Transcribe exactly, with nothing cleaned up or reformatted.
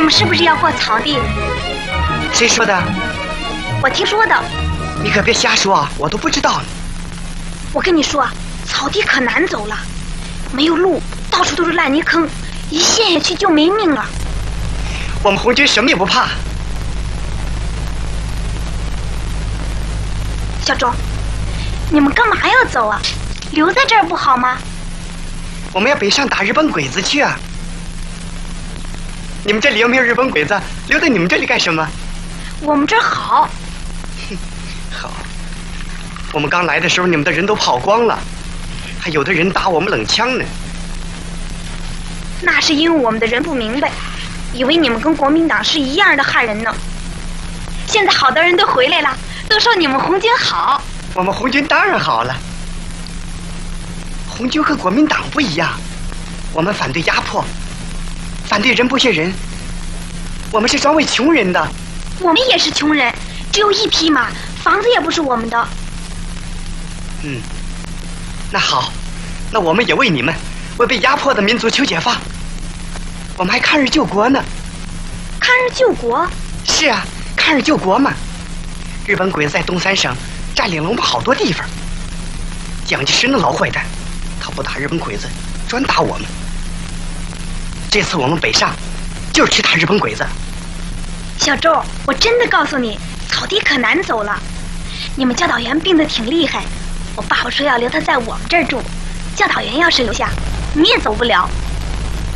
你们是不是要过草地？ 谁说的？ 我听说的。 你可别瞎说啊，我都不知道呢。 我跟你说，草地可难走了，没有路，到处都是烂泥坑，一陷下去就没命了。 我们红军什么也不怕。 小周，你们干嘛要走啊？留在这儿不好吗？ 我们要北上打日本鬼子去啊！你们这里又没有日本鬼子，留在你们这里干什么？ 我们这儿好。 哼，好。我们刚来的时候，你们的人都跑光了，还有的人打我们冷枪呢。 那是因为我们的人不明白，以为你们跟国民党是一样的害人呢。现在好多人都回来了，都说你们红军好。 我们红军当然好了。红军和国民党不一样，我们反对压迫，反对人剥削人。我们是专为穷人的。 我们也是穷人，只有一匹马，房子也不是我们的。 嗯，那好，那我们也为你们，为被压迫的民族求解放。我们还抗日救国呢。 抗日救国？ 是啊，抗日救国嘛。日本鬼子在东三省占领了我们好多地方。蒋介石那老坏蛋，他不打日本鬼子，专打我们。这次我们北上，就是去打日本鬼子。 小周，我真的告诉你，草地可难走了。你们教导员病得挺厉害，我爸爸说要留他在我们这儿住。教导员要是留下，你也走不了。